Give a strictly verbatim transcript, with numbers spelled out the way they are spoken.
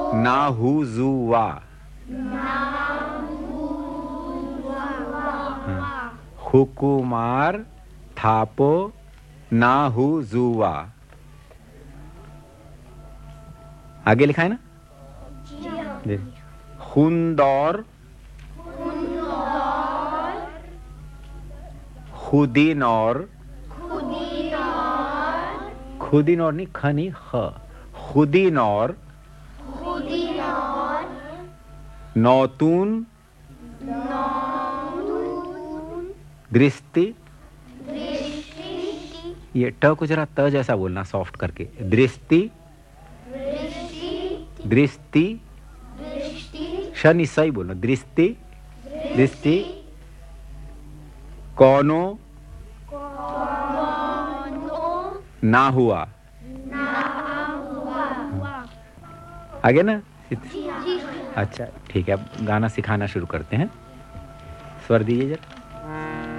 नाहुजुवा, हुकुमार थापो नाहुजुवा। आगे लिखा है ना? हुंदौर खुदीनौर, खुदीनौर नहीं, ख नहीं, ख, खुदीनौर नौतून दृष्टि, ये ट को जरा त जैसा बोलना, सॉफ्ट करके, दृष्टि दृष्टि, शनि सही बोलना, दृष्टि दृष्टि, कौनो ना हुआ। आगे ना? अच्छा ठीक है, अब गाना सिखाना शुरू करते हैं। स्वर दीजिए जरा।